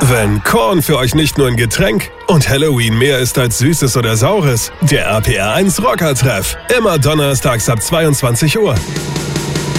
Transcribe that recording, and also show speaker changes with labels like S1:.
S1: Wenn Korn für euch nicht nur ein Getränk und Halloween mehr ist als Süßes oder Saures, der RPR 1 Rocker-Treff. Immer donnerstags ab 22 Uhr.